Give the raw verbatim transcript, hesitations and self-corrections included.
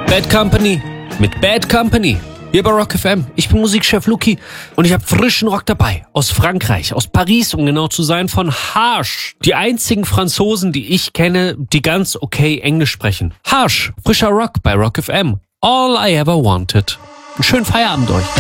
Bad Company mit Bad Company. Hier bei Rock F M. Ich bin Musikchef Luki und ich habe frischen Rock dabei. Aus Frankreich, aus Paris, um genau zu sein, von Harsh. Die einzigen Franzosen, die ich kenne, die ganz okay Englisch sprechen. Harsh, frischer Rock bei Rock F M. All I ever wanted. Einen schönen Feierabend euch.